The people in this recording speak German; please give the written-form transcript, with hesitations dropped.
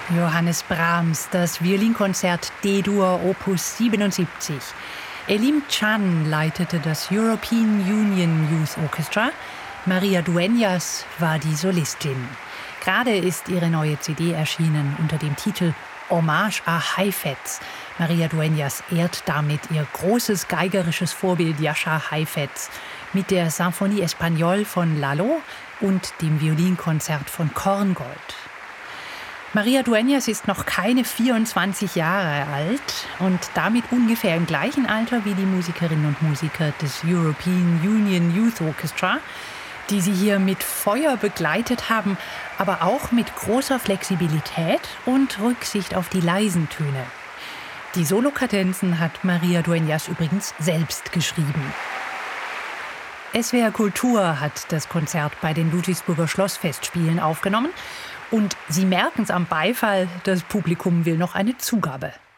Johannes Brahms, das Violinkonzert D-Dur Opus 77. Elim Can leitete das European Union Youth Orchestra. Maria Dueñas war die Solistin. Gerade ist ihre neue CD erschienen unter dem Titel Hommage à Heifetz. Maria Dueñas ehrt damit ihr großes geigerisches Vorbild Jascha Heifetz mit der Symphonie Espagnole von Lalo und dem Violinkonzert von Korngold. Maria Dueñas ist noch keine 24 Jahre alt und damit ungefähr im gleichen Alter wie die Musikerinnen und Musiker des European Union Youth Orchestra, die sie hier mit Feuer begleitet haben, aber auch mit großer Flexibilität und Rücksicht auf die leisen Töne. Die Solokadenzen hat Maria Dueñas übrigens selbst geschrieben. SWR Kultur hat das Konzert bei den Ludwigsburger Schlossfestspielen aufgenommen und Sie merken es am Beifall, das Publikum will noch eine Zugabe.